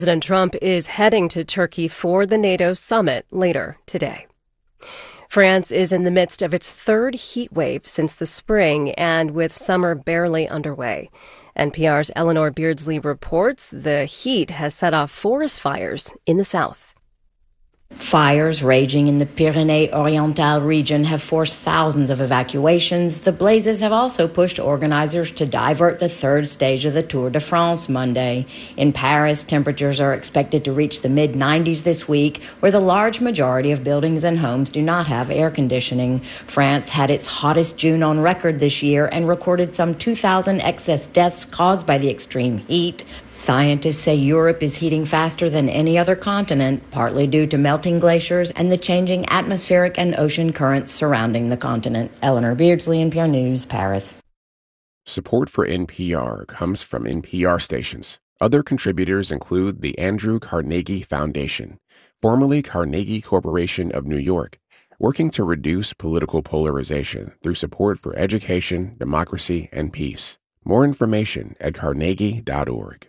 President Trump is heading to Turkey for the NATO summit later today. France is in the midst of its third heat wave since the spring, and with summer barely underway. NPR's Eleanor Beardsley reports the heat has set off forest fires in the south. Fires raging in the Pyrénées-Orientales region have forced thousands of evacuations. The blazes have also pushed organizers to divert the third stage of the Tour de France Monday. In Paris, temperatures are expected to reach the mid-90s this week, where the large majority of buildings and homes do not have air conditioning. France had its hottest June on record this year and recorded some 2,000 excess deaths caused by the extreme heat. Scientists say Europe is heating faster than any other continent, partly due to melting glaciers and the changing atmospheric and ocean currents surrounding the continent. Eleanor Beardsley, NPR News, Paris. Support for NPR comes from NPR stations. Other contributors include the Andrew Carnegie Foundation, formerly Carnegie Corporation of New York, working to reduce political polarization through support for education, democracy, and peace. More information at carnegie.org.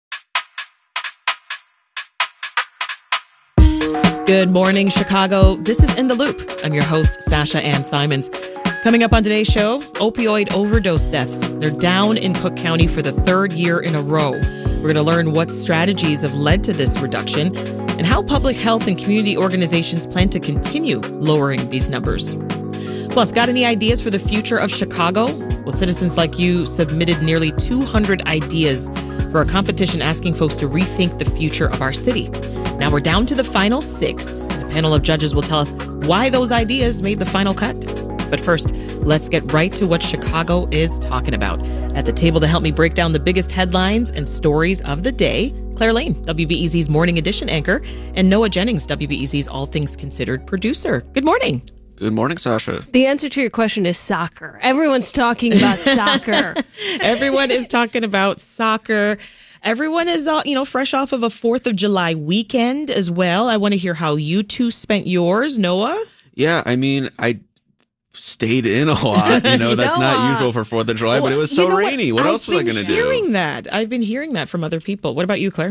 Good morning, Chicago. This is In the Loop. I'm your host, Sasha Ann Simons. Coming up on today's show, opioid overdose deaths. They're down in Cook County for the third year in a row. We're going to learn what strategies have led to this reduction and how public health and community organizations plan to continue lowering these numbers. Plus, got any ideas for the future of Chicago? Well, citizens like you submitted nearly 200 ideas for a competition asking folks to rethink the future of our city. Now we're down to the final 6. And a panel of judges will tell us why those ideas made the final cut. But first, let's get right to what Chicago is talking about. At the table to help me break down the biggest headlines and stories of the day, Claire Lane, WBEZ's Morning Edition anchor, and Noah Jennings, WBEZ's All Things Considered producer. Good morning. Good morning, Sasha. The answer to your question is soccer. Everyone's talking about soccer. Everyone is talking about soccer. Everyone is, fresh off of a 4th of July weekend as well. I want to hear how you two spent yours, Noah. Yeah, I stayed in a lot. That's not usual for 4th of July, but it was so rainy. What else was I going to do? I've been hearing that from other people. What about you, Claire?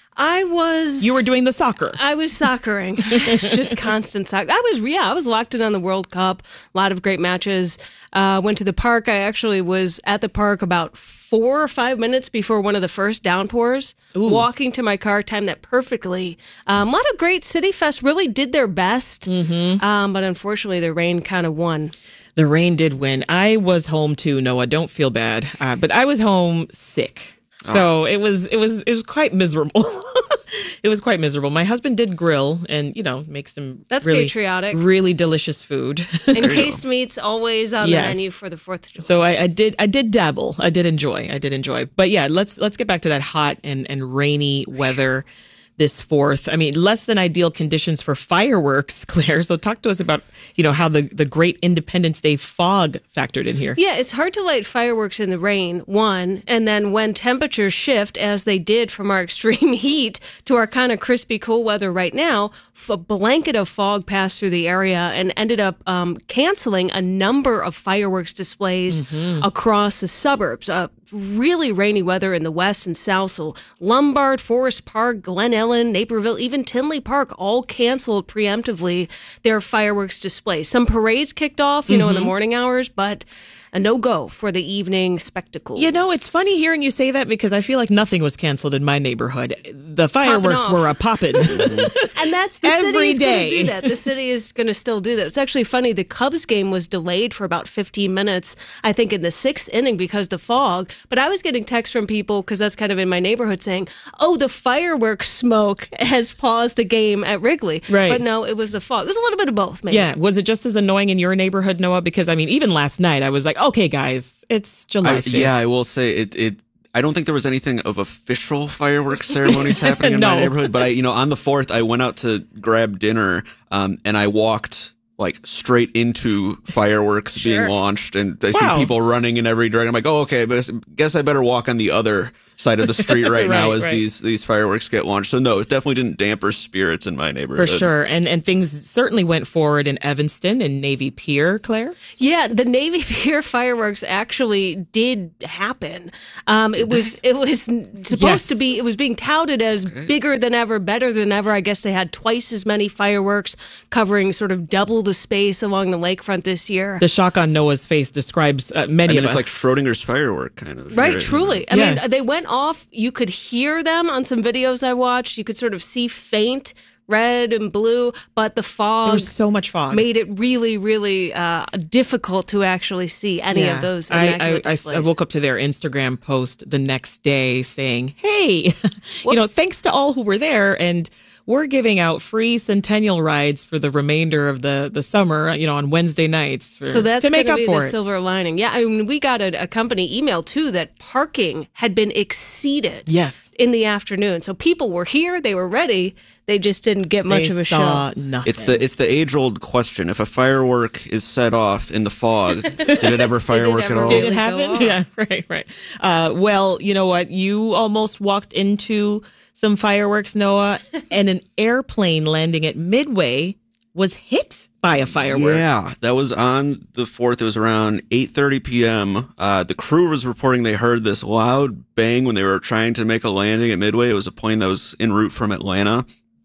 You were doing the soccer. I was soccering. Just constant soccer. I was locked in on the World Cup. A lot of great matches. Went to the park. I actually was at the park about 4 or 5 minutes before one of the first downpours. Ooh. Walking to my car, timed that perfectly. A lot of great City Fest really did their best. Mm-hmm. But unfortunately, the rain kind of won. The rain did win. I was home too, Noah. Don't feel bad. But I was home sick. So it was quite miserable. It was quite miserable. My husband did grill and, make some patriotic, really delicious food. Encased meats always on the menu for the 4th of July. So I did dabble. I did enjoy. But yeah, let's get back to that hot and rainy weather this 4th. Less than ideal conditions for fireworks, Claire. So talk to us about, how the great Independence Day fog factored in here. Yeah, it's hard to light fireworks in the rain, one, and then when temperatures shift, as they did from our extreme heat to our kind of crispy cool weather right now, a blanket of fog passed through the area and ended up canceling a number of fireworks displays across the suburbs. Really rainy weather in the west and south, so Lombard, Forest Park, Glen Ellen, Naperville, even Tinley Park all canceled preemptively their fireworks displays. Some parades kicked off, in the morning hours, but a no-go for the evening spectacles. It's funny hearing you say that because I feel like nothing was canceled in my neighborhood. The fireworks were a poppin'. And that's the every city is going to do that. The city is going to still do that. It's actually funny. The Cubs game was delayed for about 15 minutes, I think, in the 6th inning because of the fog. But I was getting texts from people, because that's kind of in my neighborhood, saying, the fireworks smoke has paused the game at Wrigley. Right. But no, it was the fog. It was a little bit of both, maybe. Yeah. Was it just as annoying in your neighborhood, Noah? Because, even last night I was like, okay, guys, it's July 5th. Yeah, I will say it. I don't think there was anything of official fireworks ceremonies happening in my neighborhood, but on the 4th, I went out to grab dinner, and I walked straight into fireworks being launched, and I see people running in every direction. I'm like, okay, but guess I better walk on the other side of the street right now as these fireworks get launched. So no, it definitely didn't damper spirits in my neighborhood. For sure. And things certainly went forward in Evanston and Navy Pier, Claire? Yeah, the Navy Pier fireworks actually did happen. It was supposed to be, it was being touted as bigger than ever, better than ever. I guess they had twice as many fireworks covering sort of double the space along the lakefront this year. The shock on Noah's face describes many of us. It's like Schrodinger's firework, kind of. Right, truly. I mean, they went off. You could hear them on some videos I watched. You could sort of see faint red and blue, but the fog. There was so much fog. Made it really, really difficult to actually see any of those immaculate displays. I woke up to their Instagram post the next day saying, hey, thanks to all who were there, and we're giving out free Centennial rides for the remainder of the summer, on Wednesday nights. So that's going to be the silver lining. Yeah, I mean, we got a company email, too, that parking had been exceeded in the afternoon. So people were here. They were ready. They just didn't get much of a show. Nothing. It's the age-old question. If a firework is set off in the fog, did it ever firework at all? Did it happen? Yeah, right. Well, you know what? You almost walked into some fireworks, Noah, and an airplane landing at Midway was hit by a firework. Yeah, that was on the 4th. It was around 8:30 p.m. The crew was reporting they heard this loud bang when they were trying to make a landing at Midway. It was a plane that was en route from Atlanta.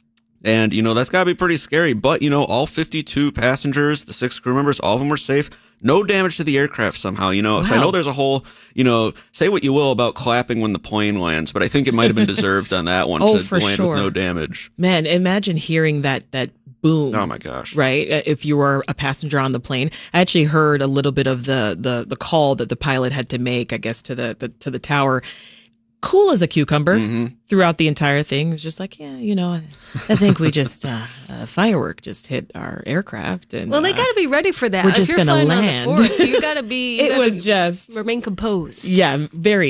And, that's got to be pretty scary. But, all 52 passengers, the 6 crew members, all of them were safe. No damage to the aircraft somehow, Wow. So I know there's a whole, say what you will about clapping when the plane lands, but I think it might have been deserved on that one to land with no damage. Man, imagine hearing that boom. Oh my gosh. Right? If you were a passenger on the plane. I actually heard a little bit of the call that the pilot had to make, I guess, to the tower. Cool as a cucumber throughout the entire thing. It was just like, I think we just, a firework just hit our aircraft. And well, they got to be ready for that. We're just going to land. On the 4th, you got to be. It was just remain composed. Yeah,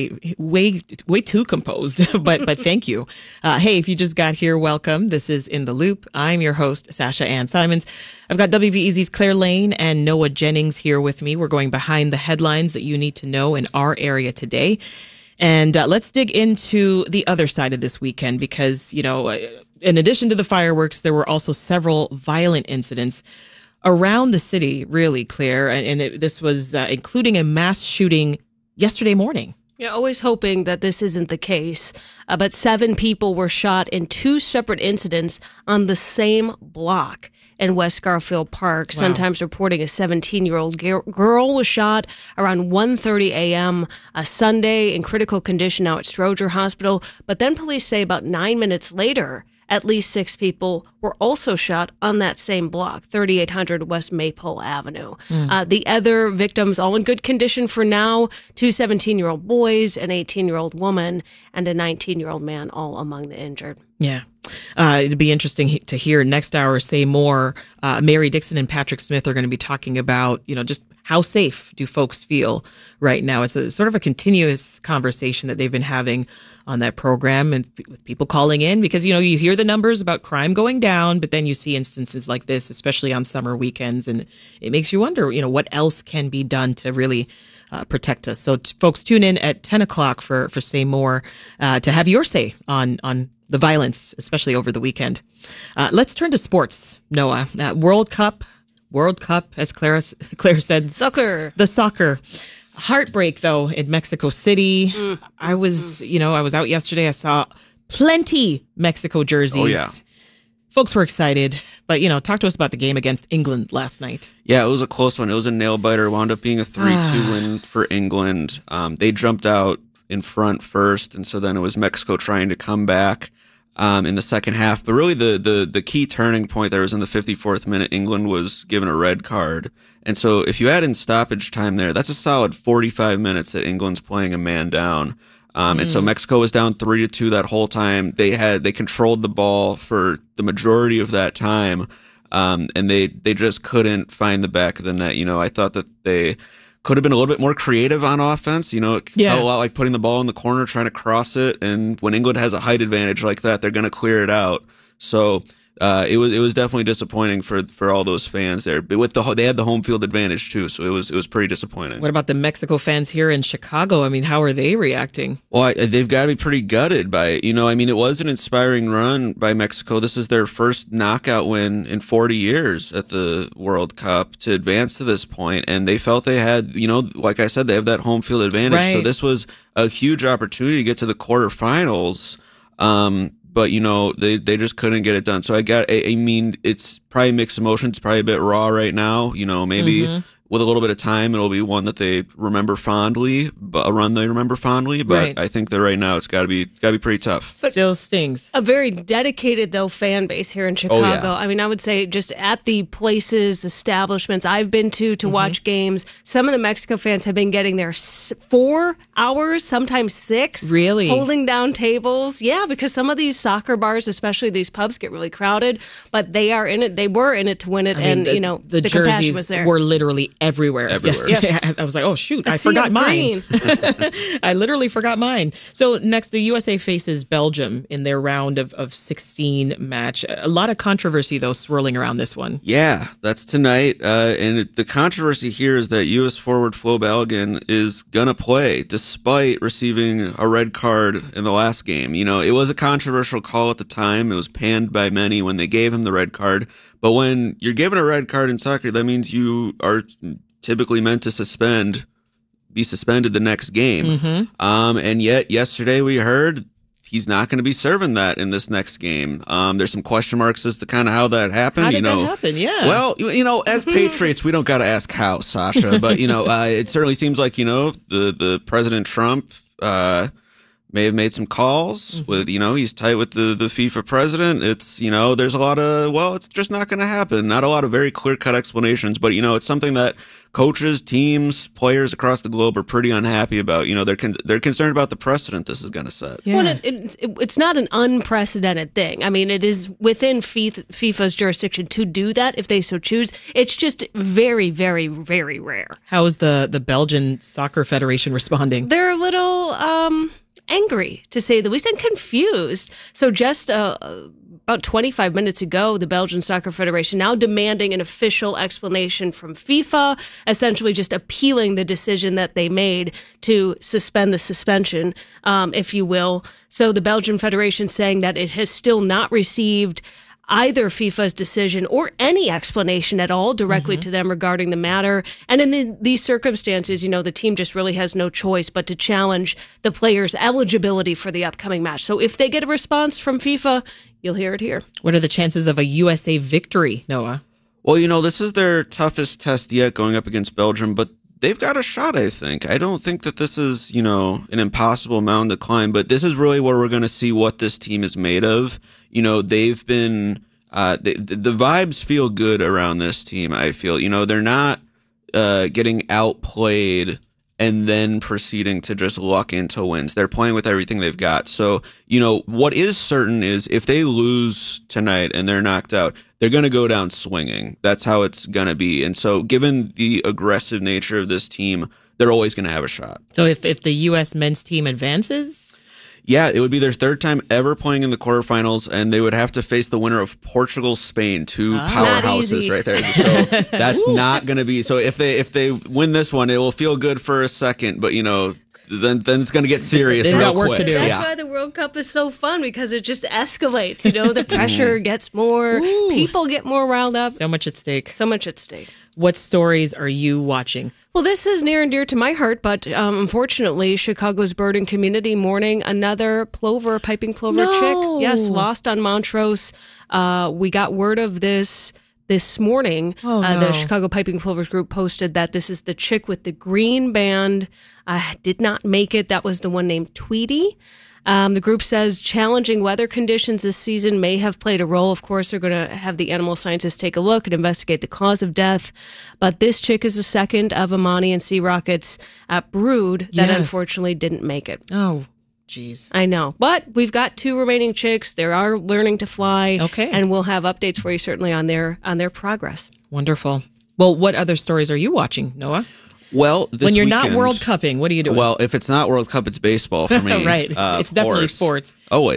way too composed. But thank you. Hey, if you just got here, welcome. This is In the Loop. I'm your host, Sasha Ann Simons. I've got WBEZ's Claire Lane and Noah Jennings here with me. We're going behind the headlines that you need to know in our area today. And let's dig into the other side of this weekend because, in addition to the fireworks, there were also several violent incidents around the city, really, Claire. And this was including a mass shooting yesterday morning. Always hoping that this isn't the case. But 7 people were shot in 2 separate incidents on the same block in West Garfield Park. Wow. Sometimes reporting a 17-year-old girl was shot around 1:30 a.m. Sunday in critical condition now at Stroger Hospital. But then police say about 9 minutes later, at least 6 people were also shot on that same block, 3800 West Maypole Avenue. The other victims, all in good condition for now, 2 17-year-old boys, an 18-year-old woman, and a 19-year-old man, all among the injured. Yeah. It'd be interesting to hear next hour say more. Mary Dixon and Patrick Smith are going to be talking about, just how safe do folks feel right now? It's a sort of a continuous conversation that they've been having on that program and with people calling in because, you hear the numbers about crime going down, but then you see instances like this, especially on summer weekends. And it makes you wonder, what else can be done to really protect us. So folks, tune in at 10 o'clock for Say More to have your say on the violence, especially over the weekend. Let's turn to sports, Noah. World Cup, as Claire said. Soccer. The soccer. Heartbreak, though, in Mexico City. I was out yesterday. I saw plenty Mexico jerseys. Oh, yeah. Folks were excited. But, talk to us about the game against England last night. Yeah, it was a close one. It was a nail-biter. Wound up being a 3-2 win for England. They jumped out in front first, and so then it was Mexico trying to come back in the second half. But really the key turning point there was in the 54th minute. England was given a red card. And so if you add in stoppage time there, that's a solid 45 minutes that England's playing a man down. And so Mexico was down 3-2 that whole time. They controlled the ball for the majority of that time. And they just couldn't find the back of the net. I thought that they could have been a little bit more creative on offense. It felt a lot like putting the ball in the corner, trying to cross it. And when England has a height advantage like that, they're going to clear it out. So it was definitely disappointing for all those fans there. But they had the home field advantage too, so it was pretty disappointing. What about the Mexico fans here in Chicago? I mean, how are they reacting? Well, they've got to be pretty gutted by it. I mean, it was an inspiring run by Mexico. This is their first knockout win in 40 years at the World Cup to advance to this point, and they felt they had, like I said, they have that home field advantage. Right. So this was a huge opportunity to get to the quarterfinals. But they just couldn't get it done. So I mean, it's probably mixed emotions, probably a bit raw right now. Maybe with a little bit of time, it'll be one that they remember fondly, a run they remember fondly. But Right. I think that right now it's got to be pretty tough. Still stings. A very dedicated, though, fan base here in Chicago. yeah. I mean, I would say just at the places, establishments I've been to watch games, some of the Mexico fans have been getting there 4 hours, sometimes 6. Really? Holding down tables. Yeah, because some of these soccer bars, especially these pubs, get really crowded, but they are in it. They were in it to win it, I mean, the compassion jerseys was there. were literally everywhere. Everywhere. Yes. I was like, oh shoot, I sea forgot of mine. green. I literally forgot mine. So next, the USA faces Belgium in their round of 16 match. A lot of controversy though swirling around this one. Yeah, that's tonight. And the controversy here is that U.S. forward Flo Balogun is going to play despite receiving a red card in the last game. It was a controversial call at the time. It was panned by many when they gave him the red card. But when you're given a red card in soccer, that means you are typically meant to be suspended the next game. And yet yesterday we heard he's not going to be serving that in this next game. There's some question marks as to kind of how that happened. How did that happen? Yeah. Well, as Patriots, we don't got to ask how, Sasha. But it certainly seems like the President Trump may have made some calls with he's tight with the FIFA president. It's there's a lot of it's just not going to happen. Not a lot of very clear cut explanations, but it's something that coaches, teams, players across the globe are pretty unhappy about. They're concerned about the precedent this is going to set. Yeah. Well, it's not an unprecedented thing. I mean, it is within FIFA's jurisdiction to do that if they so choose. It's just very, very, very rare. How is the Belgian Soccer Federation responding? They're a little angry, to say the least, and confused. So just about 25 minutes ago, the Belgian Soccer Federation now demanding an official explanation from FIFA, essentially just appealing the decision that they made to suspend the suspension, if you will. So the Belgian Federation saying that it has still not received either FIFA's decision or any explanation at all directly to them regarding the matter. And in these circumstances, the team just really has no choice but to challenge the players' eligibility for the upcoming match. So if they get a response from FIFA, you'll hear it here. What are the chances of a USA victory, Noah? Well, this is their toughest test yet going up against Belgium, but they've got a shot, I think. I don't think that this is, an impossible mountain to climb, but this is really where we're going to see what this team is made of. They've been the vibes feel good around this team, I feel. They're not getting outplayed and then proceeding to just luck into wins. They're playing with everything they've got. So, what is certain is if they lose tonight and they're knocked out, they're going to go down swinging. That's how it's going to be. And so given the aggressive nature of this team, they're always going to have a shot. So if the U.S. men's team advances? Yeah, it would be their third time ever playing in the quarterfinals, and they would have to face the winner of Portugal-Spain, two powerhouses right there. So that's not going to be. So if they win this one, it will feel good for a second, but then it's going to get serious. They've got real work quick. to do. That's why the World Cup is so fun, because it just escalates. The pressure gets more. People get more riled up. So much at stake. So much at stake. What stories are you watching? Well, this is near and dear to my heart, but unfortunately, Chicago's birding community mourning another piping plover chick. Yes, lost on Montrose. We got word of this morning. The Chicago Piping Plovers group posted that this is the chick with the green band. Did not make it. That was the one named Tweety. The group says challenging weather conditions this season may have played a role. Of course, they're going to have the animal scientists take a look and investigate the cause of death. But this chick is the second of Amani and Sea Rocket's brood that unfortunately didn't make it. Oh, geez. I know. But we've got 2 remaining chicks. They are learning to fly. Okay. And we'll have updates for you certainly on their progress. Wonderful. Well, what other stories are you watching, Noah? Well, this when you're weekend, not World Cupping, what are you doing? Well, if it's not World Cup, it's baseball for me. Right. It's definitely sports. Always.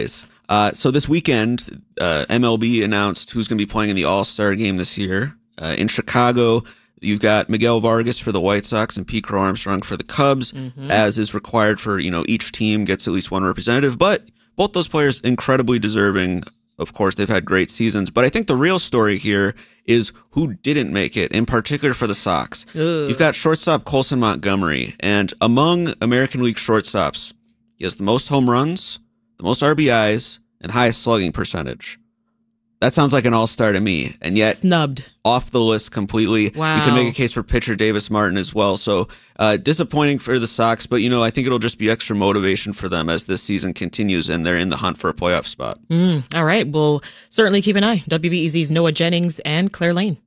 So this weekend, MLB announced who's going to be playing in the All-Star game this year. In Chicago, you've got Miguel Vargas for the White Sox and Pete Crow Armstrong for the Cubs, as is required for, each team gets at least one representative. But both those players incredibly deserving. Of course, they've had great seasons. But I think the real story here is who didn't make it, in particular for the Sox. You've got shortstop Colson Montgomery. And among American League shortstops, he has the most home runs, the most RBIs, and highest slugging percentage. That sounds like an all-star to me, and yet snubbed off the list completely. Wow. You can make a case for pitcher Davis Martin as well. So disappointing for the Sox, but I think it'll just be extra motivation for them as this season continues and they're in the hunt for a playoff spot. All right, we'll certainly keep an eye. WBEZ's Noah Jennings and Claire Lane.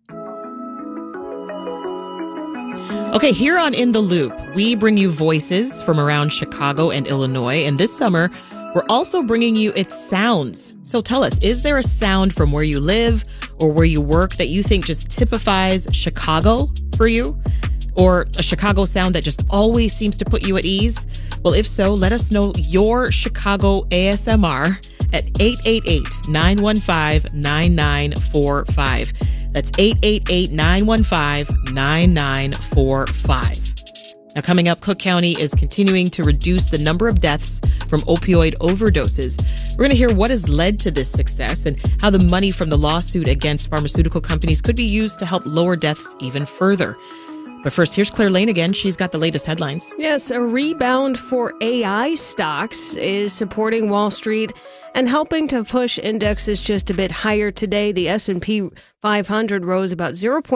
Okay, here on In the Loop, we bring you voices from around Chicago and Illinois, and this summer, we're also bringing you its sounds. So tell us, is there a sound from where you live or where you work that you think just typifies Chicago for you? Or a Chicago sound that just always seems to put you at ease? Well, if so, let us know your Chicago ASMR at 888-915-9945. That's 888-915-9945. Now, coming up, Cook County is continuing to reduce the number of deaths from opioid overdoses. We're going to hear what has led to this success and how the money from the lawsuit against pharmaceutical companies could be used to help lower deaths even further. But first, here's Claire Lane again. She's got the latest headlines. Yes, a rebound for AI stocks is supporting Wall Street and helping to push indexes just a bit higher today. The S&P 500 rose about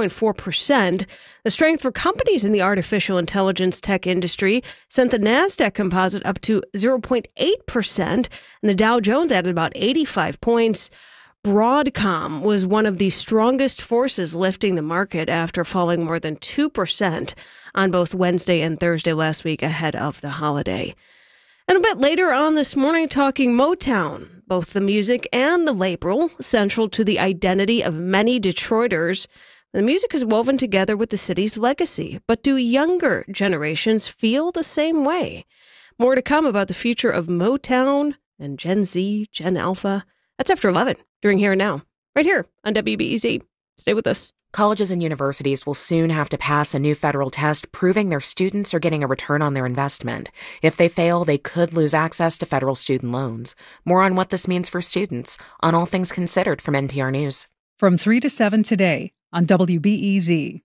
0.4%. The strength for companies in the artificial intelligence tech industry sent the NASDAQ composite up to 0.8%, and the Dow Jones added about 85 points. Broadcom was one of the strongest forces lifting the market after falling more than 2% on both Wednesday and Thursday last week ahead of the holiday. And a bit later on this morning, talking Motown, both the music and the label central to the identity of many Detroiters. The music is woven together with the city's legacy, but do younger generations feel the same way? More to come about the future of Motown and Gen Z, Gen Alpha. That's after 11, during Here and Now, right here on WBEZ. Stay with us. Colleges and universities will soon have to pass a new federal test proving their students are getting a return on their investment. If they fail, they could lose access to federal student loans. More on what this means for students on All Things Considered from NPR News. From 3 to 7 today on WBEZ.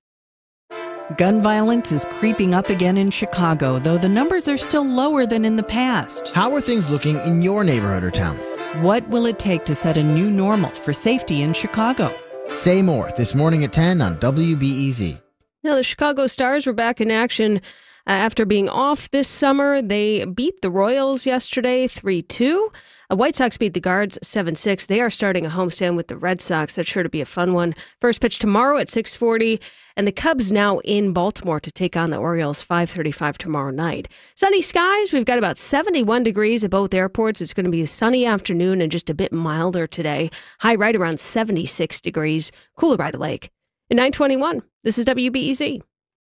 Gun violence is creeping up again in Chicago, though the numbers are still lower than in the past. How are things looking in your neighborhood or town? What will it take to set a new normal for safety in Chicago? Say more this morning at 10 on WBEZ. Now, the Chicago Stars were back in action after being off this summer. They beat the Royals yesterday 3-2. White Sox beat the Guards 7-6. They are starting a homestand with the Red Sox. That's sure to be a fun one. First pitch tomorrow at 6:40. And the Cubs now in Baltimore to take on the Orioles 5:35 tomorrow night. Sunny skies. We've got about 71 degrees at both airports. It's going to be a sunny afternoon and just a bit milder today. High right around 76 degrees. Cooler by the lake. At 9:21, this is WBEZ.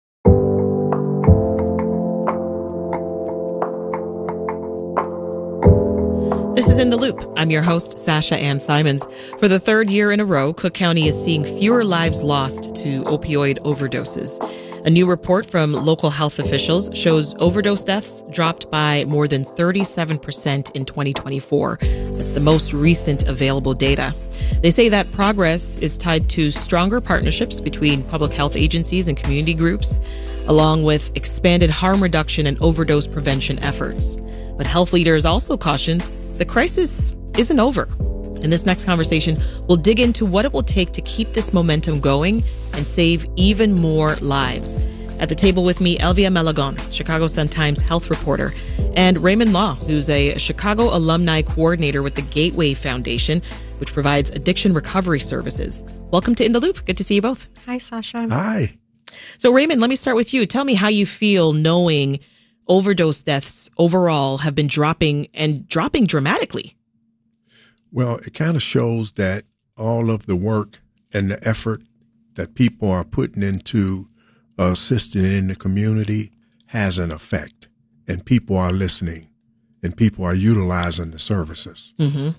This is In the Loop. I'm your host, Sasha Ann Simons. For the third year in a row, Cook County is seeing fewer lives lost to opioid overdoses. A new report from local health officials shows overdose deaths dropped by more than 37% in 2024. That's the most recent available data. They say that progress is tied to stronger partnerships between public health agencies and community groups, along with expanded harm reduction and overdose prevention efforts. But health leaders also caution the crisis isn't over. In this next conversation, we'll dig into what it will take to keep this momentum going and save even more lives. At the table with me, Elvia Malagon, Chicago Sun-Times health reporter, and Raymond Law, who's a Chicago alumni coordinator with the Gateway Foundation, which provides addiction recovery services. Welcome to In the Loop. Good to see you both. Hi, Sasha. Hi. So, Raymond, let me start with you. Tell me how you feel knowing overdose deaths overall have been dropping dramatically. Well, it kind of shows that all of the work and the effort that people are putting into assisting in the community has an effect, and people are listening. and people are utilizing the services.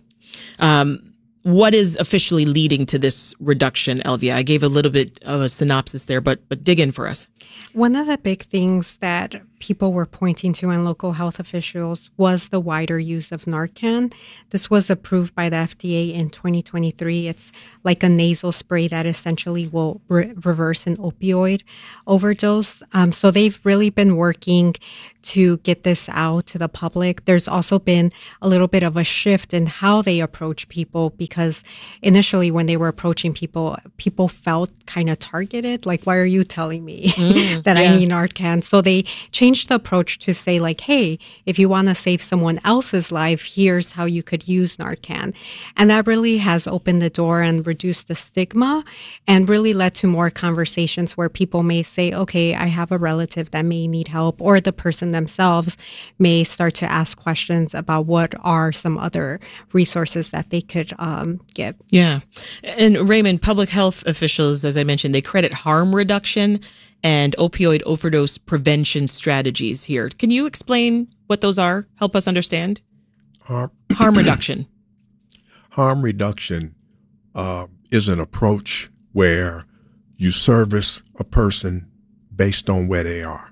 What is officially leading to this reduction, Elvia? I gave a little bit of a synopsis there, but dig in for us. One of the big things that people were pointing to and local health officials was the wider use of Narcan. This was approved by the FDA in 2023. It's like a nasal spray that essentially will reverse an opioid overdose. So they've really been working to get this out to the public. There's also been a little bit of a shift in how they approach people, because initially when they were approaching people, people felt kind of targeted. Like, why are you telling me that I need Narcan? So they changed the approach to say, like, hey, if you want to save someone else's life, here's how you could use Narcan. And that really has opened the door and reduced the stigma and really led to more conversations where people may say, okay, I have a relative that may need help, or the person themselves may start to ask questions about what are some other resources that they could give. Yeah. And Raymond, public health officials, as I mentioned, they credit harm reduction and opioid overdose prevention strategies here. Can you explain what those are? Help us understand. Harm reduction. Harm reduction is an approach where you service a person based on where they are.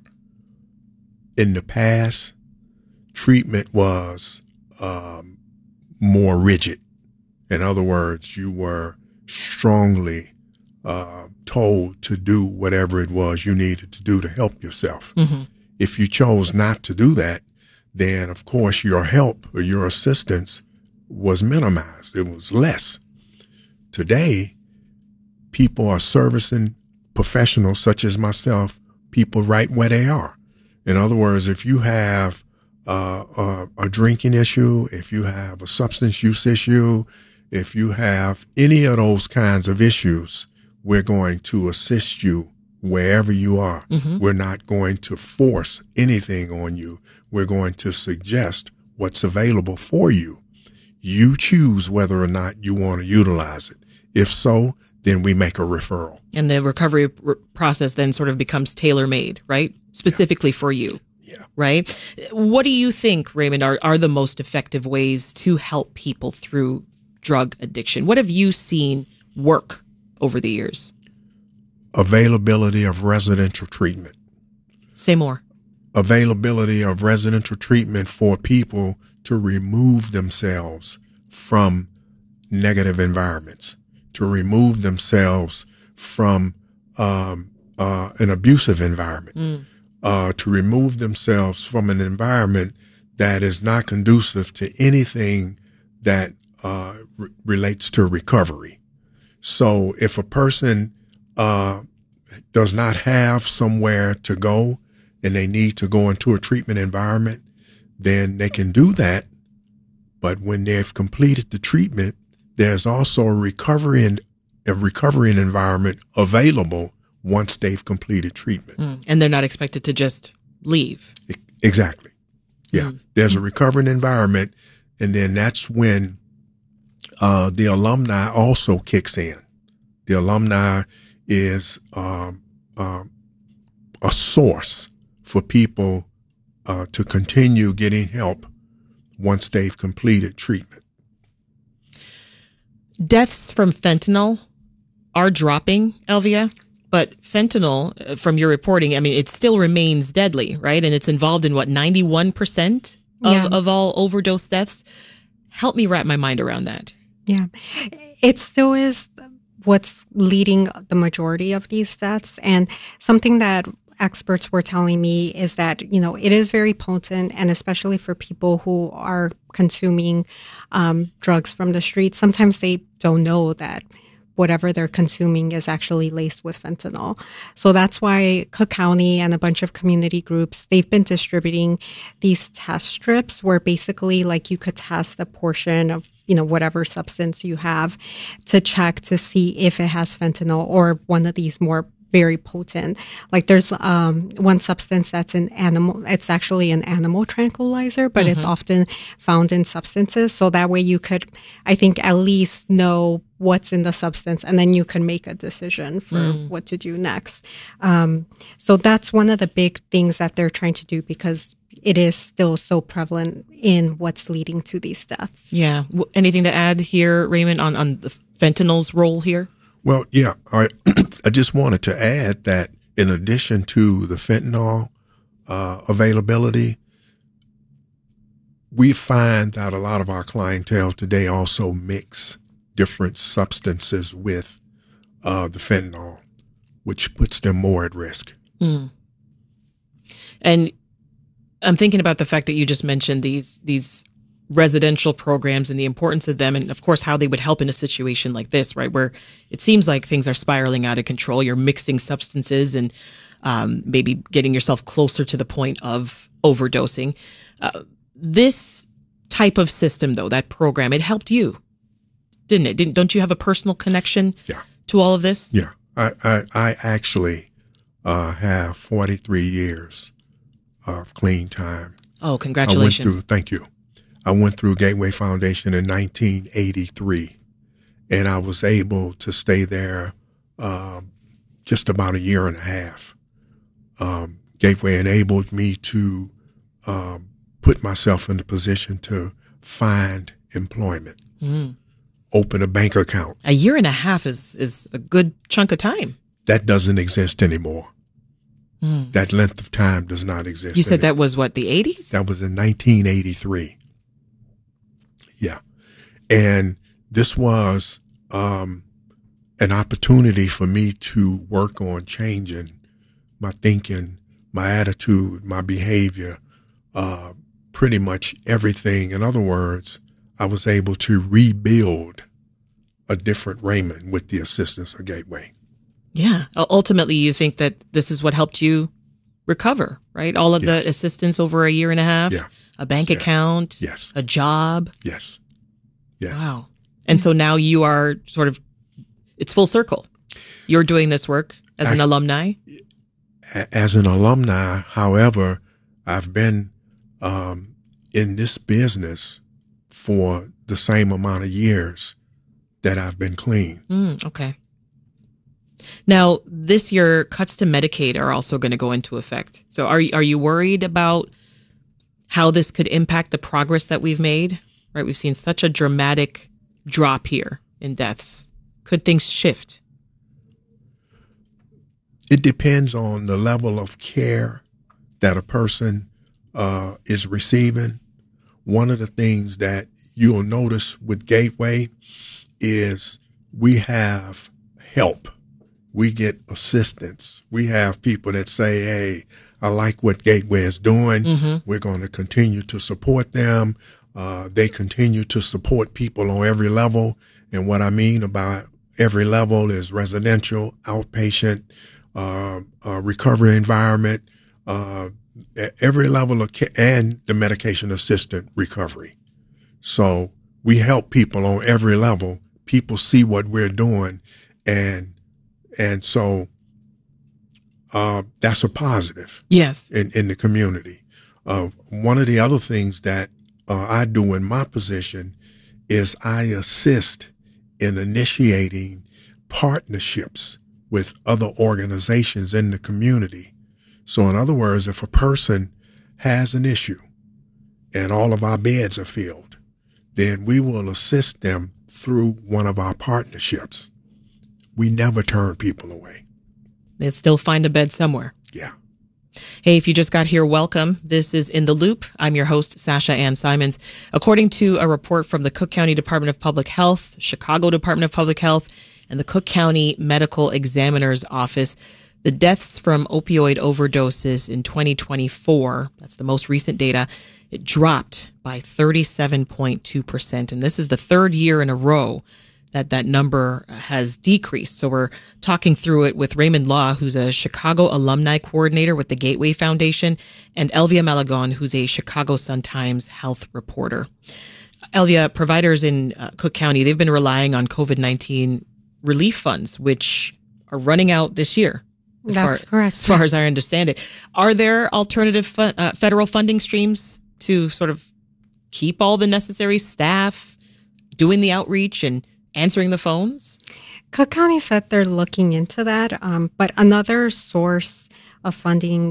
In the past, treatment was more rigid. In other words, you were strongly told to do whatever it was you needed to do to help yourself. If you chose not to do that, then of course your help or your assistance was minimized. It was less. Today, people are servicing professionals such as myself, people right where they are. In other words, if you have a drinking issue, if you have a substance use issue, if you have any of those kinds of issues, we're going to assist you wherever you are. We're not going to force anything on you. We're going to suggest what's available for you. You choose whether or not you want to utilize it. If so, then we make a referral. And the recovery process then sort of becomes tailor-made, right? Specifically for you. Yeah. Right? What do you think, Raymond, are the most effective ways to help people through drug addiction? What have you seen work over the years? Availability of residential treatment. Say more. Availability of residential treatment for people to remove themselves from negative environments, to remove themselves from an abusive environment, to remove themselves from an environment that is not conducive to anything that relates to recovery. So if a person does not have somewhere to go and they need to go into a treatment environment, then they can do that. But when they've completed the treatment, there's also a recovery environment available once they've completed treatment. And they're not expected to just leave. Exactly. Yeah. There's a recovering environment, and then that's when the alumni also kicks in. The alumni is a source for people to continue getting help once they've completed treatment. Deaths from fentanyl are dropping, Elvia, but fentanyl, from your reporting, I mean, it still remains deadly, right? And it's involved in 91% of all overdose deaths. Help me wrap my mind around that. Yeah, it still is what's leading the majority of these deaths. And something that experts were telling me is that, you know, it is very potent, and especially for people who are consuming drugs from the street, sometimes they don't know that whatever they're consuming is actually laced with fentanyl. So that's why Cook County and a bunch of community groups, they've been distributing these test strips where basically like you could test a portion of, you know, whatever substance you have to check to see if it has fentanyl or one of these more very potent. Like there's one substance that's an animal, it's actually an animal tranquilizer, but it's often found in substances. So that way you could, I think, at least know what's in the substance, and then you can make a decision for what to do next. So that's one of the big things that they're trying to do, because it is still so prevalent in what's leading to these deaths. Yeah. Anything to add here, Raymond, on the fentanyl's role here? Well, yeah, I just wanted to add that in addition to the fentanyl availability, we find that a lot of our clientele today also mix different substances with the fentanyl, which puts them more at risk. Mm. And I'm thinking about the fact that you just mentioned these residential programs and the importance of them, and of course how they would help in a situation like this, right, where it seems like things are spiraling out of control. You're mixing substances and maybe getting yourself closer to the point of overdosing. This type of system, though, that program, it helped you, didn't it? Don't you have a personal connection to all of this? Yeah, I actually have 43 years of clean time. Oh, congratulations. Thank you. I went through Gateway Foundation in 1983, and I was able to stay there just about a year and a half. Gateway enabled me to put myself in the position to find employment, open a bank account. A year and a half is a good chunk of time. That doesn't exist anymore. That length of time does not exist. You said that was what, the 80s? That was in 1983. Yeah. And this was an opportunity for me to work on changing my thinking, my attitude, my behavior, pretty much everything. In other words, I was able to rebuild a different Raymond with the assistance of Gateway. Yeah. Ultimately, you think that this is what helped you recover, right? All of the assistance over a year and a half, a bank account, a job. Yes. Wow. And so now you are sort of, it's full circle. You're doing this work as an alumni? As an alumni, however, I've been in this business for the same amount of years that I've been clean. Okay. Now, this year, cuts to Medicaid are also going to go into effect. So are you worried about how this could impact the progress that we've made? Right, we've seen such a dramatic drop here in deaths. Could things shift? It depends on the level of care that a person is receiving. One of the things that you'll notice with Gateway is we have help. We get assistance. We have people that say, hey, I like what Gateway is doing. We're going to continue to support them. They continue to support people on every level. And what I mean about every level is residential, outpatient, recovery environment, every level of care, and the medication assisted recovery. So we help people on every level. People see what we're doing, and so that's a positive. Yes. In the community. One of the other things that I do in my position is I assist in initiating partnerships with other organizations in the community. So in other words, if a person has an issue and all of our beds are filled, then we will assist them through one of our partnerships. We never turn people away. They'll still find a bed somewhere. Yeah. Hey, if you just got here, welcome. This is In the Loop. I'm your host, Sasha Ann Simons. According to a report from the Cook County Department of Public Health, Chicago Department of Public Health, and the Cook County Medical Examiner's Office, the deaths from opioid overdoses in 2024, that's the most recent data, it dropped by 37.2%. And this is the third year in a row that number has decreased. So we're talking through it with Raymond Law, who's a Chicago alumni coordinator with the Gateway Foundation, and Elvia Malagon, who's a Chicago Sun-Times health reporter. Elvia, providers in Cook County, they've been relying on COVID-19 relief funds, which are running out this year. That's correct. As far as I understand it. Are there alternative federal funding streams to sort of keep all the necessary staff doing the outreach and answering the phones? Cook County said they're looking into that, but another source of funding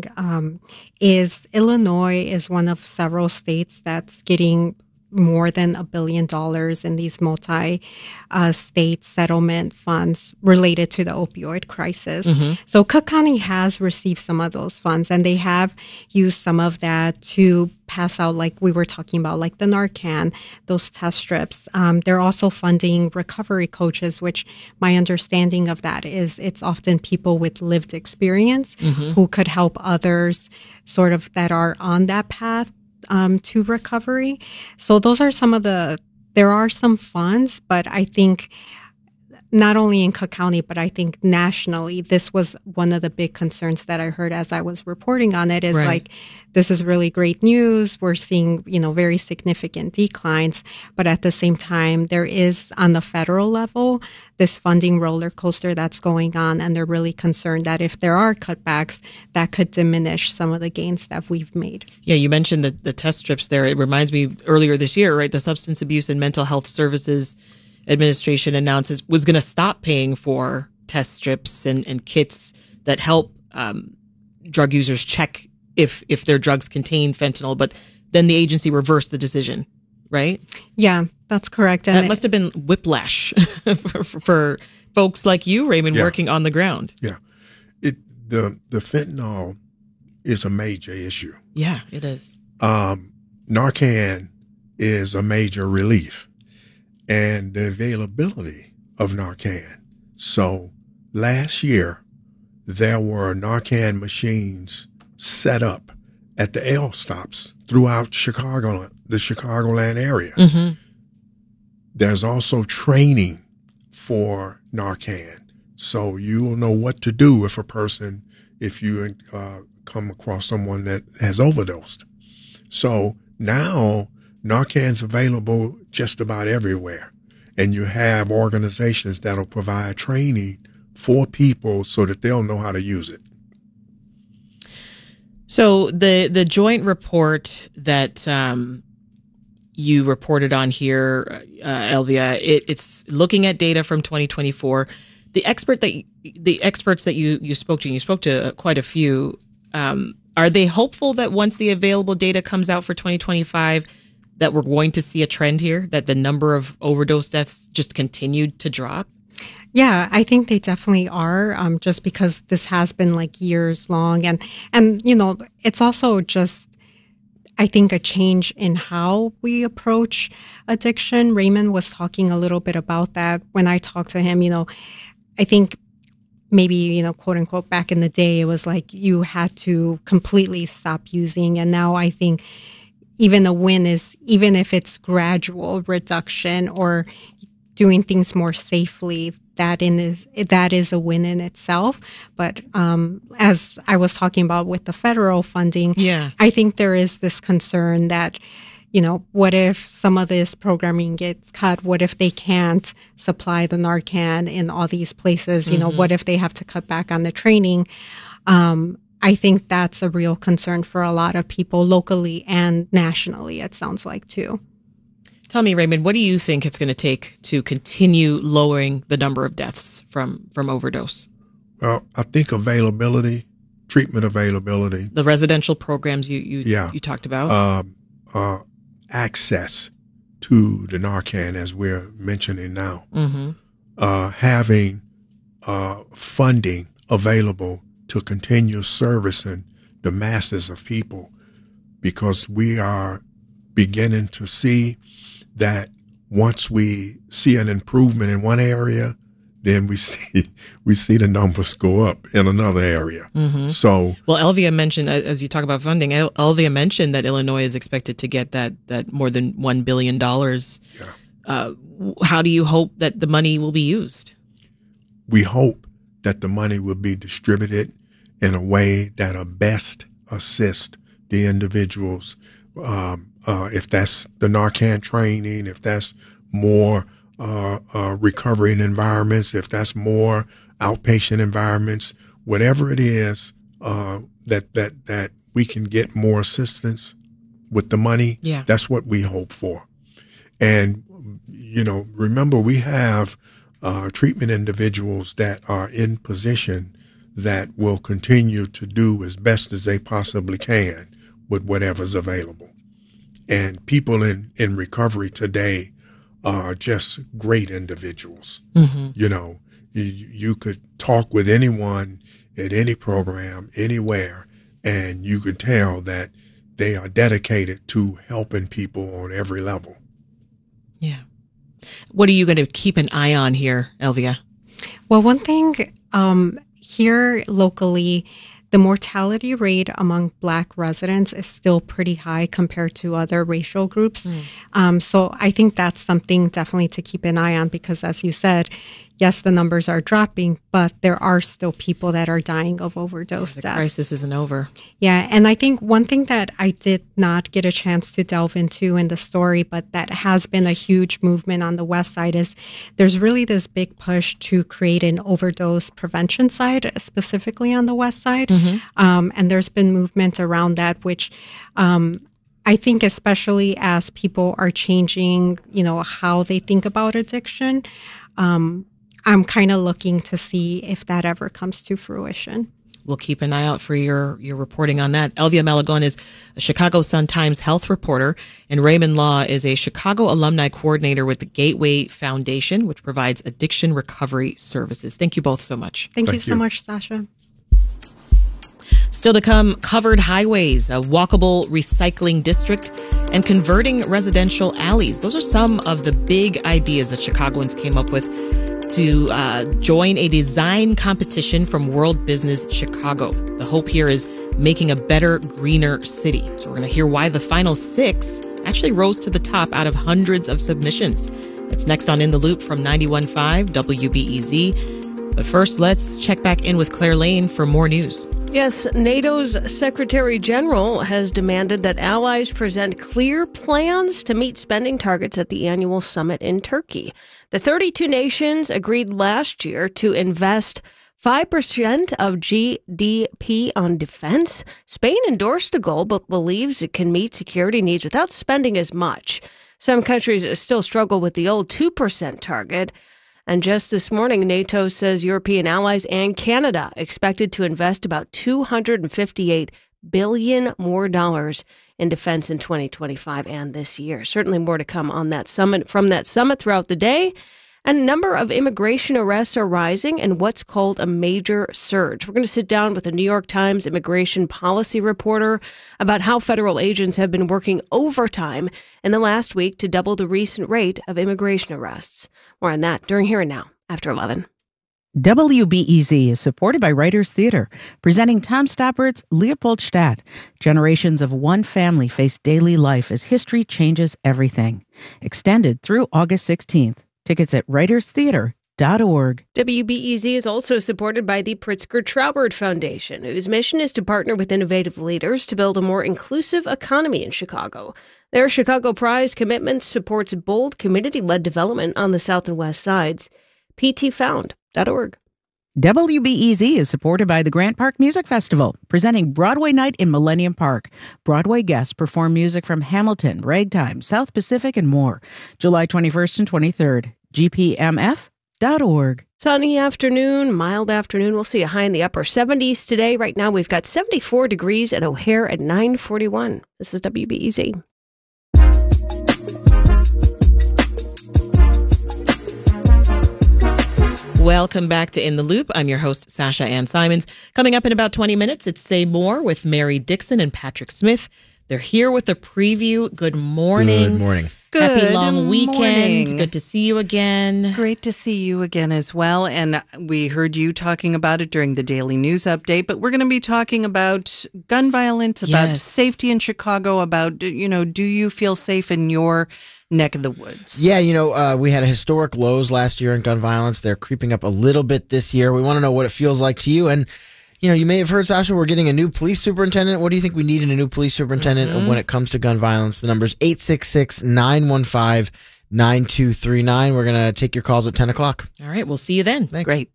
is Illinois is one of several states that's getting more than $1 billion in these multi-state settlement funds related to the opioid crisis. So Cook County has received some of those funds, and they have used some of that to pass out, like we were talking about, like the Narcan, those test strips. They're also funding recovery coaches, which my understanding of that is it's often people with lived experience who could help others sort of that are on that path to recovery. So those are there are some funds, but I think not only in Cook County, but I think nationally, this was one of the big concerns that I heard as I was reporting on it is like, this is really great news. We're seeing, very significant declines. But at the same time, there is on the federal level, this funding roller coaster that's going on. And they're really concerned that if there are cutbacks, that could diminish some of the gains that we've made. Yeah, you mentioned the test strips there. It reminds me earlier this year, right? The Substance Abuse and Mental Health Services Administration announces was going to stop paying for test strips and kits that help drug users check if their drugs contain fentanyl. But then the agency reversed the decision, right? Yeah, that's correct. And that must have been whiplash for folks like you, Raymond, working on the ground. Yeah, the fentanyl is a major issue. Yeah, it is. Narcan is a major relief. And the availability of Narcan. So last year, there were Narcan machines set up at the L stops throughout Chicago, the Chicagoland area. There's also training for Narcan. So you will know what to do if you come across someone that has overdosed. So now Narcan's available just about everywhere. And you have organizations that'll provide training for people so that they'll know how to use it. So the joint report that you reported on here, Elvia, it's looking at data from 2024. The experts that you spoke to, and you spoke to quite a few, are they hopeful that once the available data comes out for 2025, that we're going to see a trend here, that the number of overdose deaths just continued to drop? Yeah, I think they definitely are, just because this has been like years long. And it's also just, I think, a change in how we approach addiction. Raymond was talking a little bit about that when I talked to him. I think maybe, quote unquote, back in the day, it was like you had to completely stop using. And now I think even a win is, even if it's gradual reduction or doing things more safely, that is a win in itself. But as I was talking about with the federal funding, I think there is this concern that, what if some of this programming gets cut? What if they can't supply the Narcan in all these places? What if they have to cut back on the training? I think that's a real concern for a lot of people locally and nationally, it sounds like, too. Tell me, Raymond, what do you think it's going to take to continue lowering the number of deaths from overdose? Well, I think treatment availability. The residential programs you talked about. Access to the Narcan, as we're mentioning now. Having funding available to continue servicing the masses of people, because we are beginning to see that once we see an improvement in one area, then we see the numbers go up in another area. So, well, Elvia mentioned, as you talk about funding, Elvia mentioned that Illinois is expected to get that more than $1 billion. How do you hope that the money will be used? We hope that the money will be distributed in a way that'll best assist the individuals. If that's the Narcan training, if that's more recovering environments, if that's more outpatient environments, whatever it is, that we can get more assistance with the money. That's what we hope for. And remember, we have treatment individuals that are in position that will continue to do as best as they possibly can with whatever's available. And people in recovery today are just great individuals. Mm-hmm. You know, you could talk with anyone at any program, anywhere, and you could tell that they are dedicated to helping people on every level. Yeah. What are you going to keep an eye on here, Elvia? Well, one thing here locally, the mortality rate among Black residents is still pretty high compared to other racial groups. So I think that's something definitely to keep an eye on because, as you said, yes, the numbers are dropping, but there are still people that are dying of overdose deaths. The crisis isn't over. Yeah, and I think one thing that I did not get a chance to delve into in the story, but that has been a huge movement on the West Side is there's really this big push to create an overdose prevention side, specifically on the West Side. And there's been movement around that, which I think especially as people are changing, how they think about addiction, I'm kind of looking to see if that ever comes to fruition. We'll keep an eye out for your reporting on that. Elvia Malagón is a Chicago Sun-Times health reporter, and Raymond Law is a Chicago alumni coordinator with the Gateway Foundation, which provides addiction recovery services. Thank you both so much. Thank you so much, Sasha. Still to come, covered highways, a walkable recycling district, and converting residential alleys. Those are some of the big ideas that Chicagoans came up with to join a design competition from World Business Chicago. The hope here is making a better, greener city. So we're going to hear why the final 6 actually rose to the top out of hundreds of submissions. That's next on In the Loop from 91.5 WBEZ. But first, let's check back in with Claire Lane for more news. Yes, NATO's Secretary General has demanded that allies present clear plans to meet spending targets at the annual summit in Turkey. The 32 nations agreed last year to invest 5% of GDP on defense. Spain endorsed the goal, but believes it can meet security needs without spending as much. Some countries still struggle with the old 2% target. And just this morning, NATO says European allies and Canada expected to invest about $258 billion more in defense in 2025 and this year. Certainly more to come on that summit throughout the day. And a number of immigration arrests are rising in what's called a major surge. We're going to sit down with a New York Times immigration policy reporter about how federal agents have been working overtime in the last week to double the recent rate of immigration arrests. More on that during Here and Now after 11. WBEZ is supported by Writers Theater, presenting Tom Stoppard's Leopoldstadt. Generations of one family face daily life as history changes everything. Extended through August 16th. Tickets at writerstheater.org. WBEZ is also supported by the Pritzker Traubert Foundation, whose mission is to partner with innovative leaders to build a more inclusive economy in Chicago. Their Chicago Prize commitment supports bold community-led development on the South and West Sides. ptfound.org. WBEZ is supported by the Grant Park Music Festival, presenting Broadway Night in Millennium Park. Broadway guests perform music from Hamilton, Ragtime, South Pacific, and more. July 21st and 23rd. GPMF.org. Sunny afternoon, mild afternoon. We'll see a high in the upper 70s today. Right now, we've got 74 degrees at O'Hare at 9:41. This is WBEZ. Welcome back to In the Loop. I'm your host, Sasha Ann Simons. Coming up in about 20 minutes, it's Say More with Mary Dixon and Patrick Smith. They're here with a preview. Good morning. Good morning. Happy long weekend. Morning. Good to see you again. Great to see you again as well. And we heard you talking about it during the daily news update, but we're going to be talking about gun violence, about safety in Chicago, about, do you feel safe in your neck of the woods? Yeah, we had a historic lows last year in gun violence. They're creeping up a little bit this year. We want to know what it feels like to you. And, you may have heard, Sasha, we're getting a new police superintendent. What do you think we need in a new police superintendent when it comes to gun violence? The number's 866-915-9239. We're going to take your calls at 10 o'clock. All right, we'll see you then. Thanks. Great.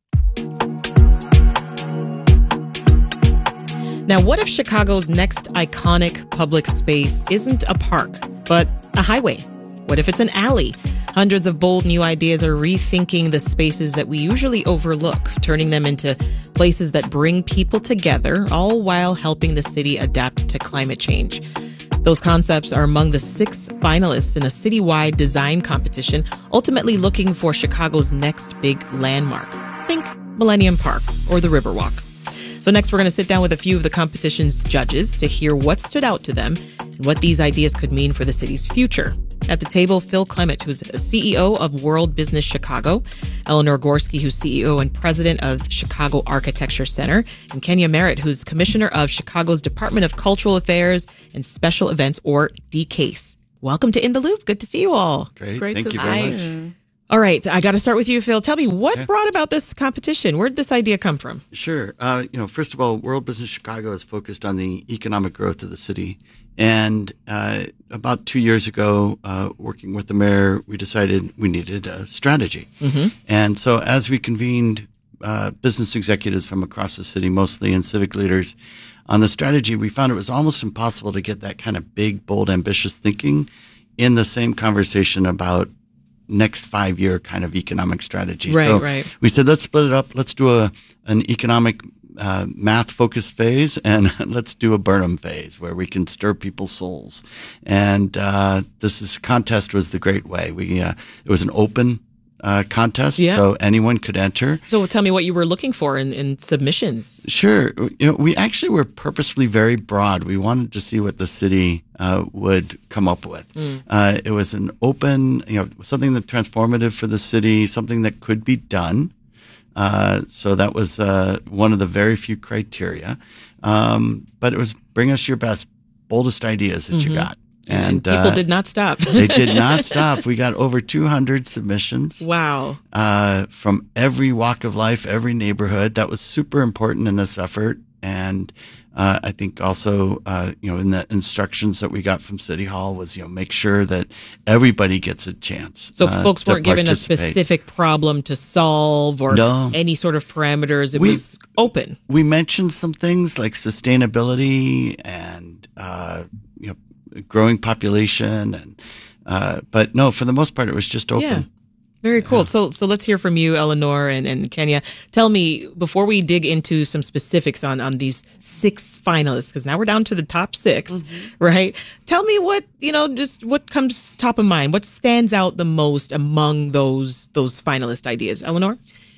Now, what if Chicago's next iconic public space isn't a park, but a highway? What if it's an alley? Hundreds of bold new ideas are rethinking the spaces that we usually overlook, turning them into places that bring people together, all while helping the city adapt to climate change. Those concepts are among the 6 finalists in a citywide design competition, ultimately looking for Chicago's next big landmark. Think Millennium Park or the Riverwalk. So next, we're going to sit down with a few of the competition's judges to hear what stood out to them and what these ideas could mean for the city's future. At the table, Phil Clement, who's CEO of World Business Chicago, Eleanor Gorski, who's CEO and president of Chicago Architecture Center, and Kenya Merritt, who's commissioner of Chicago's Department of Cultural Affairs and Special Events, or DCASE. Welcome to In the Loop. Good to see you all. Great. Thank you very much. All right. I got to start with you, Phil. Tell me, what brought about this competition? Where did this idea come from? Sure. First of all, World Business Chicago is focused on the economic growth of the city. And about 2 years ago, working with the mayor, we decided we needed a strategy. Mm-hmm. And so as we convened business executives from across the city, mostly and civic leaders, on the strategy, we found it was almost impossible to get that kind of big, bold, ambitious thinking in the same conversation about next 5-year kind of economic strategy. Right. We said, let's split it up. Let's do an economic math-focused phase, and let's do a Burnham phase where we can stir people's souls. And this contest was the great way. It was an open contest, so anyone could enter. So tell me what you were looking for in submissions. Sure. We actually were purposely very broad. We wanted to see what the city would come up with. It was an open, something that's transformative for the city, something that could be done. So that was one of the very few criteria. But it was bring us your best, boldest ideas that you got. And people did not stop. They did not stop. We got over 200 submissions. Wow. From every walk of life, every neighborhood. That was super important in this effort. And I think also, in the instructions that we got from City Hall was, make sure that everybody gets a chance. So folks weren't given a specific problem to solve or any sort of parameters. It was open. We mentioned some things like sustainability and, growing population, and but no, for the most part, it was just open. Yeah. Very cool. So let's hear from you, Eleanor and Kenya. Tell me, before we dig into some specifics on these 6 finalists, because now we're down to the top 6, right? Tell me what, just what comes top of mind. What stands out the most among those finalist ideas? Eleanor?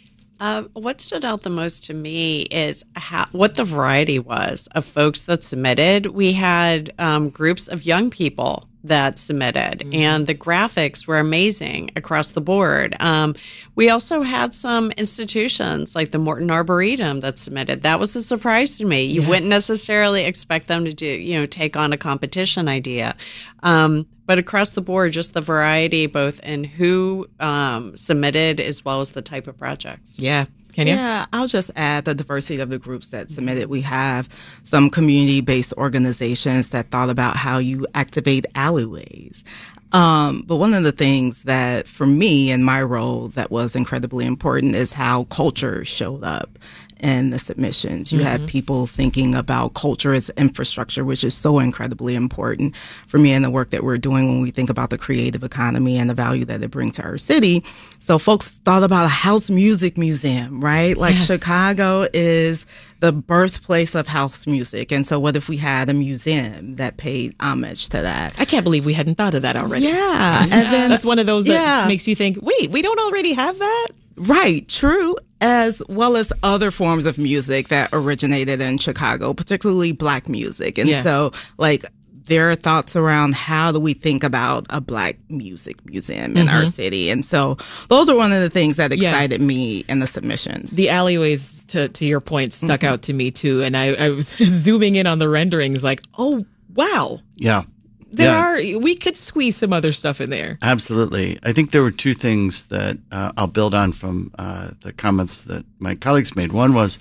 What stood out the most to me is what the variety was of folks that submitted. We had groups of young people that submitted, and the graphics were amazing across the board. We also had some institutions like the Morton Arboretum that submitted. That was a surprise to me. You wouldn't necessarily expect them to do, take on a competition idea. But across the board, just the variety, both in who submitted as well as the type of projects. Yeah. Kenya? Yeah, I'll just add the diversity of the groups that submitted. We have some community-based organizations that thought about how you activate alleyways. But one of the things that, for me in my role, that was incredibly important is how culture showed up in the submissions. You had people thinking about culture as infrastructure, which is so incredibly important for me in the work that we're doing when we think about the creative economy and the value that it brings to our city. So folks thought about a house music museum, right? Like Chicago is the birthplace of house music. And so what if we had a museum that paid homage to that? I can't believe we hadn't thought of that already. Yeah. And then that's one of those that makes you think, wait, we don't already have that? Right, true, as well as other forms of music that originated in Chicago, particularly Black music. And so, there are thoughts around how do we think about a Black music museum in our city. And so those are one of the things that excited me in the submissions. The alleyways, to your point, stuck out to me too. And I was zooming in on the renderings like, oh, wow. Yeah. We could squeeze some other stuff in there. Absolutely. I think there were 2 things that I'll build on from the comments that my colleagues made. One was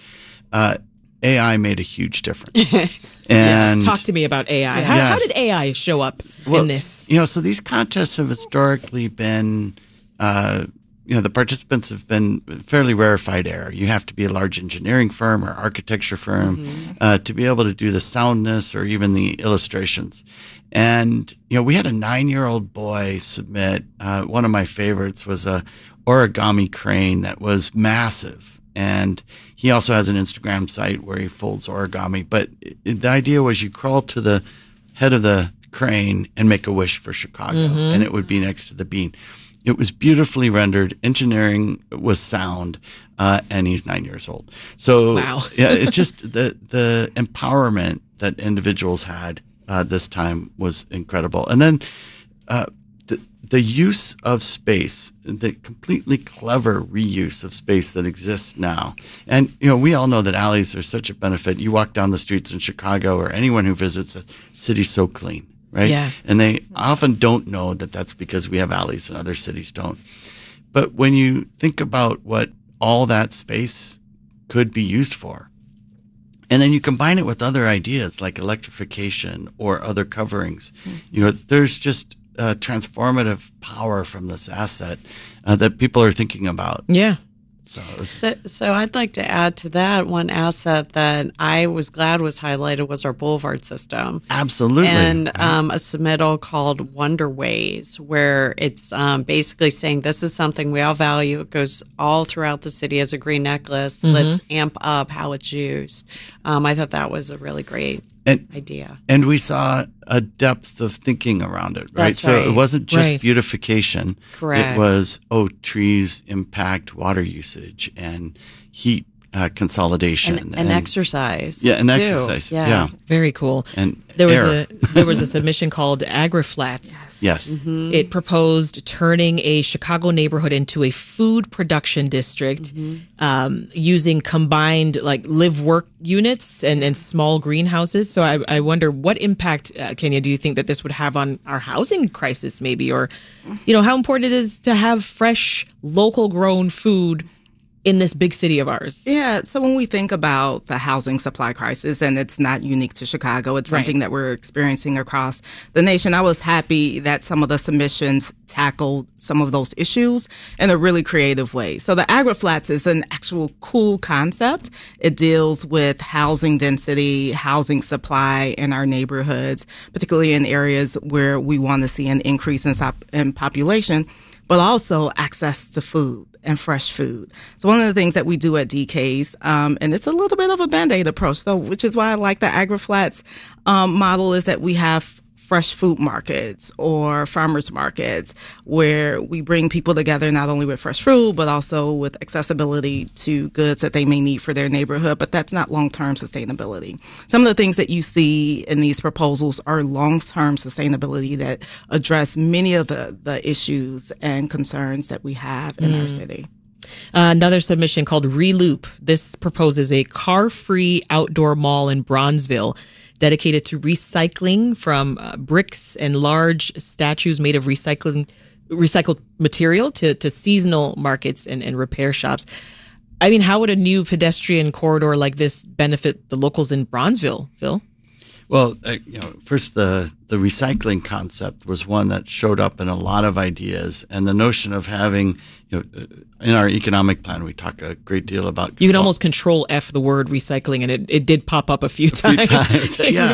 AI made a huge difference. And talk to me about AI. How did AI show up in this? So these contests have historically been, the participants have been fairly rarefied air. You have to be a large engineering firm or architecture firm to be able to do the soundness or even the illustrations. And, we had a 9-year-old boy submit. One of my favorites was a origami crane that was massive. And he also has an Instagram site where he folds origami. But the idea was you crawl to the head of the crane and make a wish for Chicago, and it would be next to the bean. It was beautifully rendered. Engineering was sound, and he's 9 years old. So, wow. It's just the empowerment that individuals had this time was incredible. And then the use of space, the completely clever reuse of space that exists now. And, we all know that alleys are such a benefit. You walk down the streets in Chicago, or anyone who visits a city so clean, right? Yeah. And they often don't know that that's because we have alleys and other cities don't. But when you think about what all that space could be used for, and then you combine it with other ideas like electrification or other coverings, there's just transformative power from this asset that people are thinking about. Yeah. So I'd like to add to that one asset that I was glad was highlighted was our boulevard system. Absolutely. And a submittal called Wonderways, where it's basically saying this is something we all value. It goes all throughout the city as a green necklace. Let's amp up how it's used. I thought that was a really great idea. And we saw a depth of thinking around it, right? That's right. So it wasn't just beautification. Correct. It was, trees impact water usage and heat consolidation. And exercise. Yeah, and too. exercise. Yeah. Very cool. And there was a submission called AgriFlats. Yes. It proposed turning a Chicago neighborhood into a food production district using combined live-work units and small greenhouses. So I wonder what impact, Kenya, do you think that this would have on our housing crisis maybe? Or, how important it is to have fresh, local grown food in this big city of ours? Yeah. So when we think about the housing supply crisis, and it's not unique to Chicago, it's something that we're experiencing across the nation. I was happy that some of the submissions tackled some of those issues in a really creative way. So the AgriFlats is an actual cool concept. It deals with housing density, housing supply in our neighborhoods, particularly in areas where we want to see an increase in population, but also access to food and fresh food. So one of the things that we do at DK's, and it's a little bit of a Band-Aid approach, so which is why I like the AgriFlats model, is that we have fresh food markets or farmers markets where we bring people together not only with fresh food, but also with accessibility to goods that they may need for their neighborhood. But that's not long-term sustainability. Some of the things that you see in these proposals are long-term sustainability that address many of the issues and concerns that we have in our city. Another submission called Reloop. This proposes a car-free outdoor mall in Bronzeville dedicated to recycling from bricks and large statues made of recycled material to seasonal markets and repair shops. I mean, how would a new pedestrian corridor like this benefit the locals in Bronzeville, Phil? Well, first the recycling concept was one that showed up in a lot of ideas, and the notion of having, in our economic plan, we talk a great deal about. You can almost control F the word recycling, and it did pop up a few times. Yeah,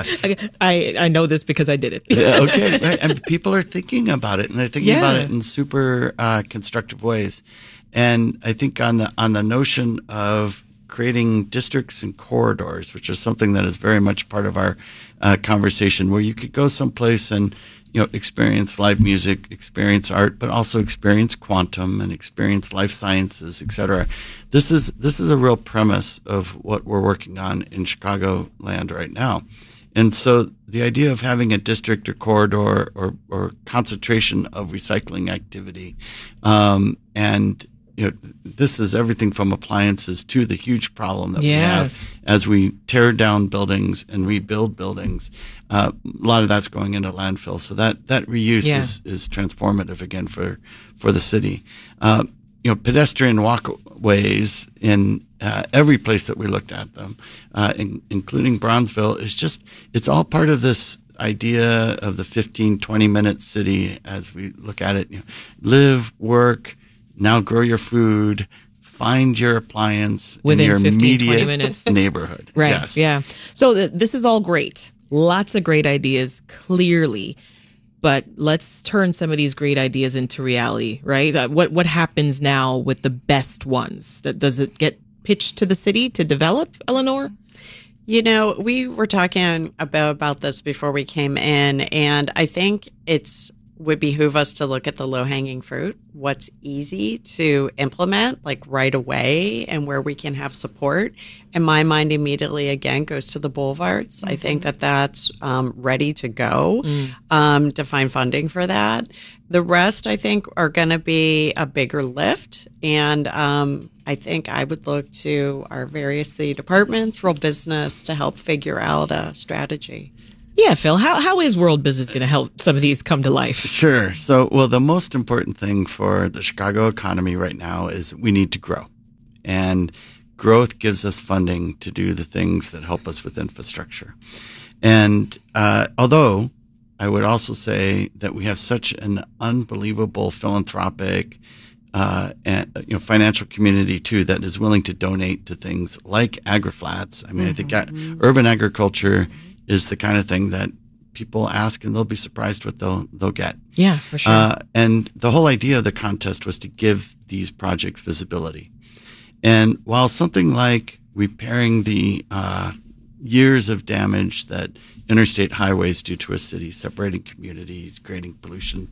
I know this because I did it. Okay, right. And people are thinking about it, and they're thinking about it in super constructive ways. And I think on the notion of creating districts and corridors, which is something that is very much part of our conversation, where you could go someplace and experience live music, experience art, but also experience quantum and experience life sciences, et cetera. This is a real premise of what we're working on in Chicagoland right now. And so the idea of having a district or corridor or concentration of recycling activity, and this is everything from appliances to the huge problem that we have as we tear down buildings and rebuild buildings. A lot of that's going into landfill. So that reuse is transformative again for the city. Pedestrian walkways in every place that we looked at them, including Bronzeville, it's all part of this idea of the 15, 20-minute city as we look at it. Live, work, now grow your food, find your appliance within in your 15, immediate 20 minutes. neighborhood. Right. Yes. Yeah. So this is all great. Lots of great ideas, clearly. But let's turn some of these great ideas into reality, right? What happens now with the best ones? Does it get pitched to the city to develop, Eleanor? You know, we were talking about this before we came in, and I think would behoove us to look at the low-hanging fruit, what's easy to implement, like right away, and where we can have support. And my mind immediately, again, goes to the boulevards. I think that's ready to go to find funding for that. The rest, I think, are going to be a bigger lift. And I think I would look to our various city departments, rural business, to help figure out a strategy. Yeah, Phil, how is World Business going to help some of these come to life? Sure. So, well, the most important thing for the Chicago economy right now is we need to grow. And growth gives us funding to do the things that help us with infrastructure. And although I would also say that we have such an unbelievable philanthropic and financial community too that is willing to donate to things like AgriFlats. I mean, I think urban agriculture is the kind of thing that people ask and they'll be surprised what they'll get. Yeah, for sure. And the whole idea of the contest was to give these projects visibility. And while something like repairing the years of damage that interstate highways do to a city, separating communities, creating pollution,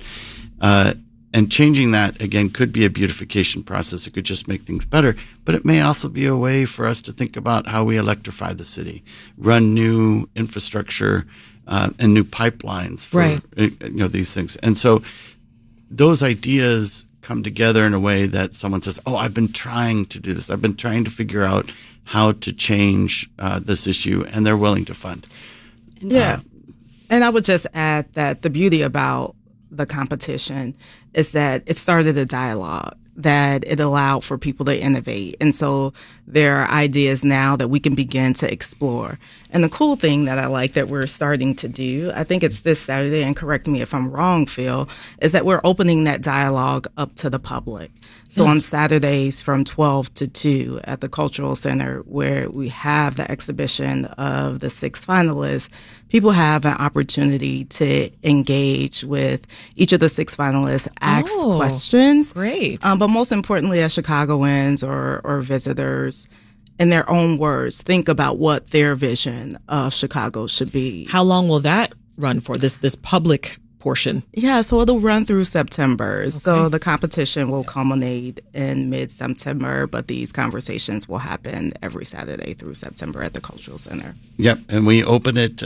and changing that, again, could be a beautification process. It could just make things better. But it may also be a way for us to think about how we electrify the city, run new infrastructure and new pipelines for these things. And so those ideas come together in a way that someone says, oh, I've been trying to do this. I've been trying to figure out how to change this issue, and they're willing to fund. Yeah. And I would just add that the beauty about the competition is that it started a dialogue, that it allowed for people to innovate. And so there are ideas now that we can begin to explore. And the cool thing that I like that we're starting to do, I think it's this Saturday, and correct me if I'm wrong, Phil, is that we're opening that dialogue up to the public. So on Saturdays from 12 to 2 at the Cultural Center, where we have the exhibition of the 6 finalists, people have an opportunity to engage with each of the 6 finalists, ask questions. Great. But most importantly, as Chicagoans or visitors, in their own words, think about what their vision of Chicago should be. How long will that run for, this public portion? Yeah, so it'll run through September. Okay. So the competition will culminate in mid-September, but these conversations will happen every Saturday through September at the Cultural Center. Yep, and we open it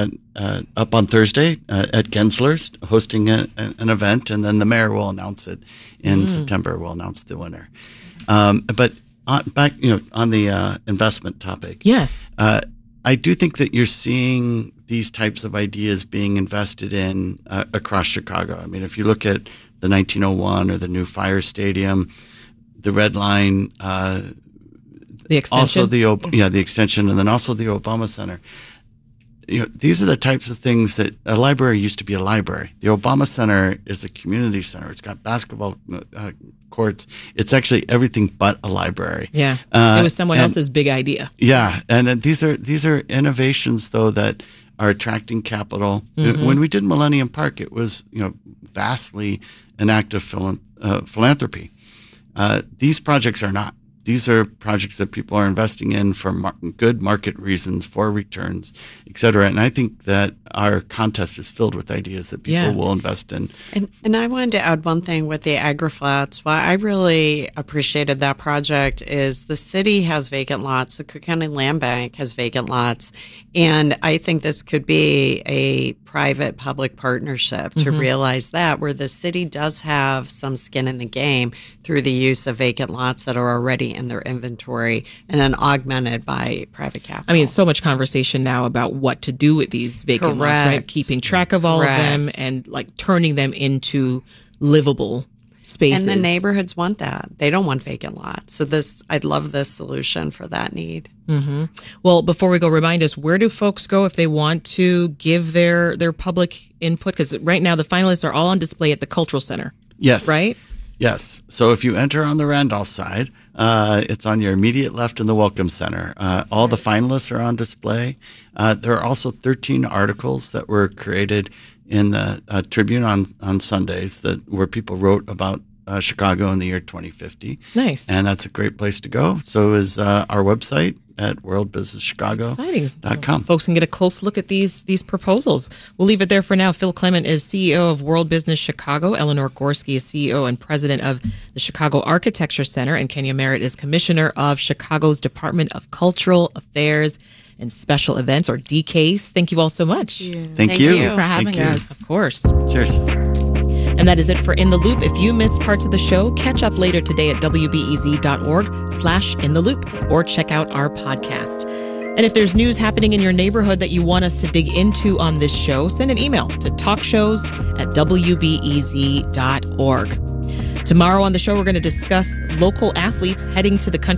up on Thursday at Gensler's, hosting an event, and then the mayor will announce it in September. We'll announce the winner. But back, on the investment topic. Yes. I do think that you're seeing these types of ideas being invested in across Chicago. I mean, if you look at the 1901 or the new Fire Stadium, the Red Line, the extension, also the extension, and then also the Obama Center. These are the types of things that a library used to be a library. The Obama Center is a community center. It's got basketball courts. It's actually everything but a library. Yeah, it was someone else's big idea. Yeah, and these are innovations though that are attracting capital. Mm-hmm. When we did Millennium Park, it was vastly an act of philanthropy. These projects are not. These are projects that people are investing in for good market reasons, for returns, et cetera. And I think that our contest is filled with ideas that people will invest in. And I wanted to add one thing with the AgriFlats. Why I really appreciated that project is the city has vacant lots. The Cook County Land Bank has vacant lots. And I think this could be a private-public partnership to realize that, where the city does have some skin in the game through the use of vacant lots that are already in their inventory and then augmented by private capital. I mean, so much conversation now about what to do with these vacant lots, right? Keeping track of all of them and like turning them into livable spaces. And the neighborhoods want that. They don't want vacant lots. So I'd love this solution for that need. Mm-hmm. Well, before we go, remind us, where do folks go if they want to give their public input? Because right now the finalists are all on display at the Cultural Center. Yes. Right? Yes. So if you enter on the Randolph side, it's on your immediate left in the Welcome Center. All the finalists are on display. There are also 13 articles that were created in the Tribune on Sundays where people wrote about Chicago in the year 2050. Nice. And that's a great place to go. So is our website at worldbusinesschicago.com. Folks can get a close look at these proposals. We'll leave it there for now. Phil Clement is CEO of World Business Chicago. Eleanor Gorski is CEO and president of the Chicago Architecture Center. And Kenya Merritt is commissioner of Chicago's Department of Cultural Affairs and Special Events, or DCASE. Thank you all so much. Thank you for having us. Of course. Cheers. And that is it for In the Loop. If you missed parts of the show, catch up later today at wbez.org/intheloop or check out our podcast. And if there's news happening in your neighborhood that you want us to dig into on this show, send an email to talkshows@wbez.org. Tomorrow on the show, we're going to discuss local athletes heading to the country